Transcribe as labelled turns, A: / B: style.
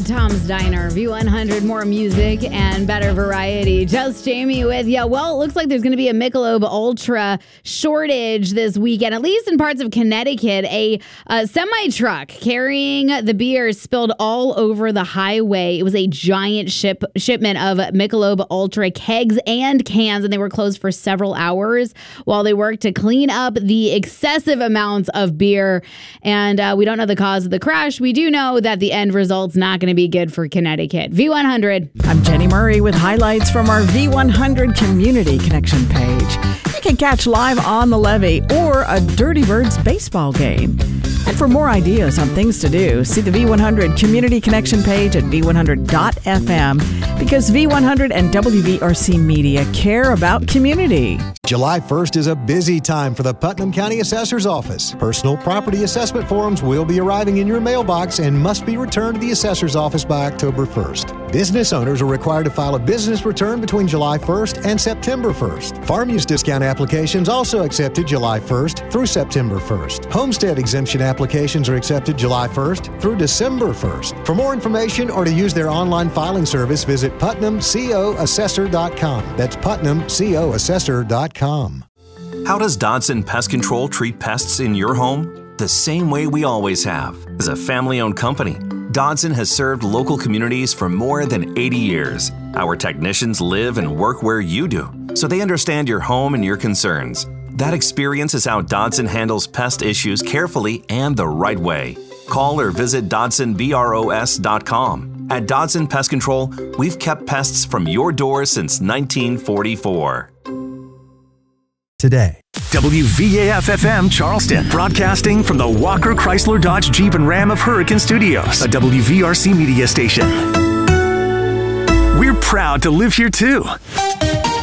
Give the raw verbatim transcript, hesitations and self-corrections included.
A: Tom's Diner, V one hundred, more music and better variety. Just Jamie with you. Well, it looks like there's going to be a Michelob Ultra shortage this weekend, at least in parts of Connecticut. A, a semi-truck carrying the beer spilled all over the highway. It was a giant ship shipment of Michelob Ultra kegs and cans, and they were closed for several hours while they worked to clean up the excessive amounts of beer. And uh, we don't know the cause of the crash. We do know that the end result's not going to be good for Connecticut. V one hundred.
B: I'm Jenny Murray with highlights from our V one hundred Community Connection page. You can catch live on the levee or a Dirty Birds baseball game. And for more ideas on things to do, see the V one hundred Community Connection page at v one hundred dot f m, because V one hundred and W V R C Media care about community.
C: July first is a busy time for the Putnam County Assessor's Office. Personal property assessment forms will be arriving in your mailbox and must be returned to the Assessor's Office by October first. Business owners are required to file a business return between July first and September first. Farm use discount applications also accepted July first through September first. Homestead exemption applications are accepted July first through December first. For more information or to use their online filing service, visit putnam co assessor dot com. That's putnam co assessor dot com.
D: How does Dodson Pest Control treat pests in your home? The same way we always have. As a family-owned company, Dodson has served local communities for more than eighty years. Our technicians live and work where you do, so they understand your home and your concerns. That experience is how Dodson handles pest issues carefully and the right way. Call or visit dodson bros dot com. At Dodson Pest Control, we've kept pests from your door since nineteen forty-four.
E: Today.
F: W V A F F M Charleston, broadcasting from the Walker Chrysler Dodge Jeep and Ram of Hurricane Studios, a W V R C media station. We're proud to live here too.